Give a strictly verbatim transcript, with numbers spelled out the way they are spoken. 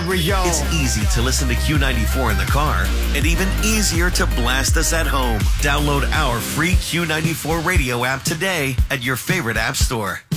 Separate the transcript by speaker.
Speaker 1: stereo.
Speaker 2: It's easy to listen to Q ninety-four in the car and even easier to blast us at home. Download our free Q ninety-four radio app today at your favorite app store.